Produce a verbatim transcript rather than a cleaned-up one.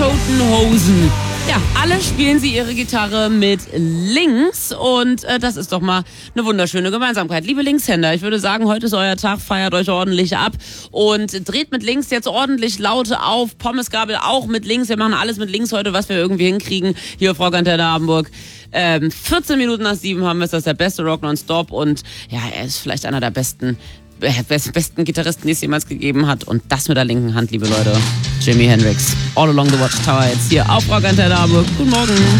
Toten Hosen. Ja, alle spielen sie ihre Gitarre mit links und äh, das ist doch mal eine wunderschöne Gemeinsamkeit. Liebe Linkshänder, ich würde sagen, heute ist euer Tag, feiert euch ordentlich ab und dreht mit links jetzt ordentlich Laute auf. Pommesgabel auch mit links, wir machen alles mit links heute, was wir irgendwie hinkriegen. Hier auf Rockantenne Hamburg. Ähm, vierzehn Minuten nach sieben haben wir es, das ist der beste Rock nonstop und ja, er ist vielleicht einer der besten besten Gitarristen, die es jemals gegeben hat. Und das mit der linken Hand, liebe Leute. Jimi Hendrix. All Along the Watchtower jetzt hier auf Rockantenne Hamburg. Guten Morgen.